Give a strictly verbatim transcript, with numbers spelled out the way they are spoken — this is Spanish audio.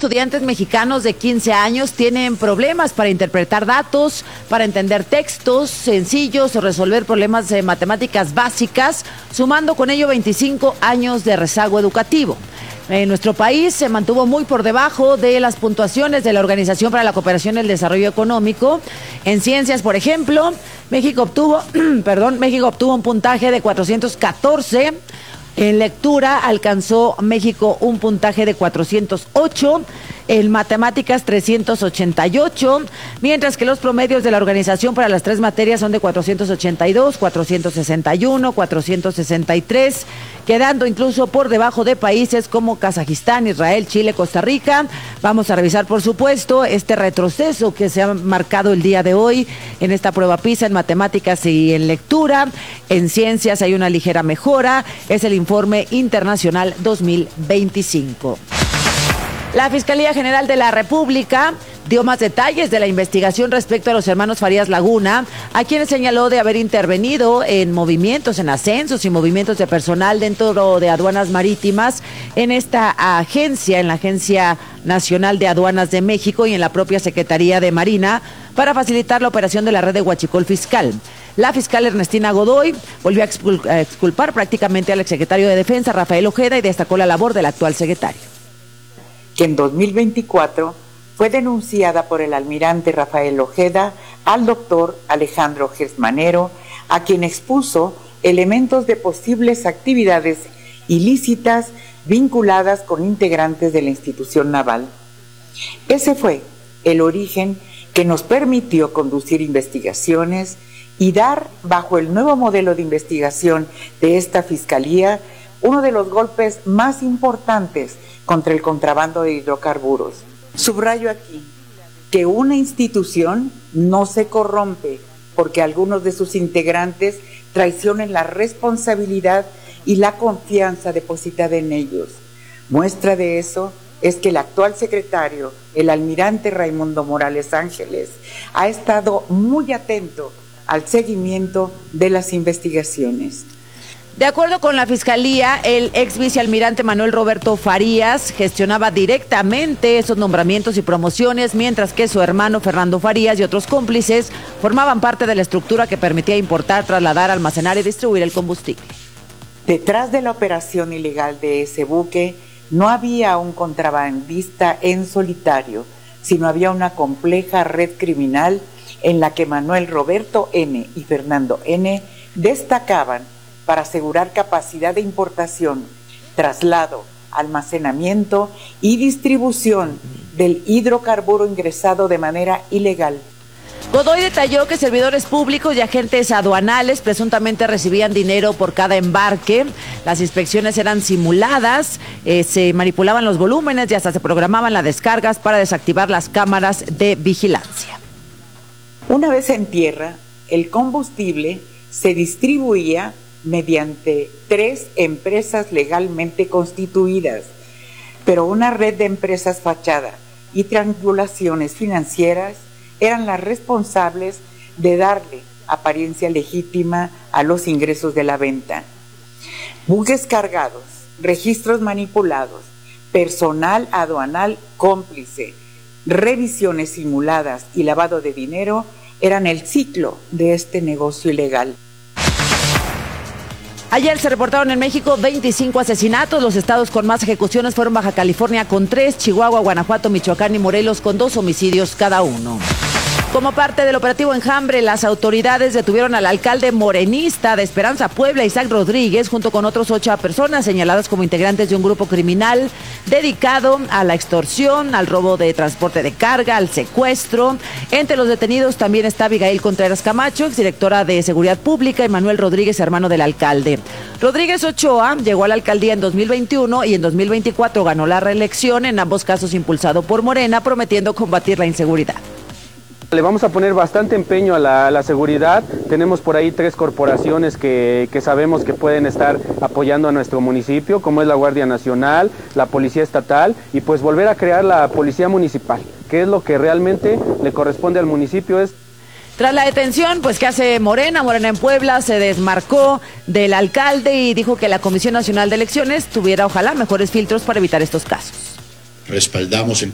estudiantes mexicanos de quince años tienen problemas para interpretar datos, para entender textos sencillos o resolver problemas de matemáticas básicas, sumando con ello veinticinco años de rezago educativo. En nuestro país se mantuvo muy por debajo de las puntuaciones de la Organización para la Cooperación y el Desarrollo Económico. En ciencias, por ejemplo, México obtuvo, perdón, México obtuvo un puntaje de cuatrocientos catorce. En lectura alcanzó México un puntaje de cuatrocientos ocho, en matemáticas trescientos ochenta y ocho, mientras que los promedios de la organización para las tres materias son de cuatrocientos ochenta y dos, cuatrocientos sesenta y uno, cuatrocientos sesenta y tres, quedando incluso por debajo de países como Kazajistán, Israel, Chile, Costa Rica. Vamos a revisar, por supuesto, este retroceso que se ha marcado el día de hoy en esta prueba PISA en matemáticas y en lectura. En ciencias hay una ligera mejora, es el informe internacional dos mil veinticinco. La Fiscalía General de la República dio más detalles de la investigación respecto a los hermanos Farías Laguna, a quienes señaló de haber intervenido en movimientos, en ascensos y movimientos de personal dentro de aduanas marítimas en esta agencia, en la Agencia Nacional de Aduanas de México y en la propia Secretaría de Marina, para facilitar la operación de la red de huachicol fiscal. La fiscal Ernestina Godoy volvió a expul- a exculpar prácticamente al exsecretario de Defensa, Rafael Ojeda, y destacó la labor del actual secretario. Que en dos mil veinticuatro fue denunciada por el almirante Rafael Ojeda al doctor Alejandro Gersmanero, a quien expuso elementos de posibles actividades ilícitas vinculadas con integrantes de la institución naval. Ese fue el origen que nos permitió conducir investigaciones y dar, bajo el nuevo modelo de investigación de esta Fiscalía, uno de los golpes más importantes contra el contrabando de hidrocarburos. Subrayo aquí que una institución no se corrompe porque algunos de sus integrantes traicionen la responsabilidad y la confianza depositada en ellos. Muestra de eso es que el actual secretario, el almirante Raimundo Morales Ángeles, ha estado muy atento al seguimiento de las investigaciones. De acuerdo con la Fiscalía, el ex vicealmirante Manuel Roberto Farías gestionaba directamente esos nombramientos y promociones, mientras que su hermano Fernando Farías y otros cómplices formaban parte de la estructura que permitía importar, trasladar, almacenar y distribuir el combustible. Detrás de la operación ilegal de ese buque no había un contrabandista en solitario, sino había una compleja red criminal en la que Manuel Roberto N. y Fernando N. destacaban para asegurar capacidad de importación, traslado, almacenamiento y distribución del hidrocarburo ingresado de manera ilegal. Godoy detalló que servidores públicos y agentes aduanales presuntamente recibían dinero por cada embarque. Las inspecciones eran simuladas, eh, se manipulaban los volúmenes y hasta se programaban las descargas para desactivar las cámaras de vigilancia. Una vez en tierra, el combustible se distribuía mediante tres empresas legalmente constituidas, pero una red de empresas fachada y triangulaciones financieras eran las responsables de darle apariencia legítima a los ingresos de la venta. Buques cargados, registros manipulados, personal aduanal cómplice, revisiones simuladas y lavado de dinero eran el ciclo de este negocio ilegal. Ayer se reportaron en México veinticinco asesinatos. Los estados con más ejecuciones fueron Baja California con tres, Chihuahua, Guanajuato, Michoacán y Morelos con dos homicidios cada uno. Como parte del operativo Enjambre, las autoridades detuvieron al alcalde morenista de Esperanza Puebla, Isaac Rodríguez, junto con otros ocho personas señaladas como integrantes de un grupo criminal dedicado a la extorsión, al robo de transporte de carga, al secuestro. Entre los detenidos también está Abigail Contreras Camacho, exdirectora de Seguridad Pública, y Manuel Rodríguez, hermano del alcalde. Rodríguez Ochoa llegó a la alcaldía en dos mil veintiuno y en dos mil veinticuatro ganó la reelección, en ambos casos impulsado por Morena, prometiendo combatir la inseguridad. Le vamos a poner bastante empeño a la, a la seguridad. Tenemos por ahí tres corporaciones que, que sabemos que pueden estar apoyando a nuestro municipio, como es la Guardia Nacional, la Policía Estatal, y pues volver a crear la Policía Municipal, que es lo que realmente le corresponde al municipio. Es Tras la detención, pues, ¿qué hace Morena? Morena en Puebla se desmarcó del alcalde y dijo que la Comisión Nacional de Elecciones tuviera, ojalá, mejores filtros para evitar estos casos. Respaldamos en